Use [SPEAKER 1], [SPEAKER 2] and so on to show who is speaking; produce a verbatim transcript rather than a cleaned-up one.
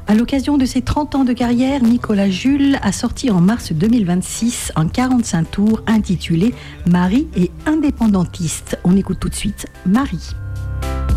[SPEAKER 1] À l'occasion de ses trente ans de carrière, Nicolas Jules a sorti en mars deux mille vingt-six un quarante-cinq tours intitulé Marie et indépendantiste. On écoute tout de suite Marie.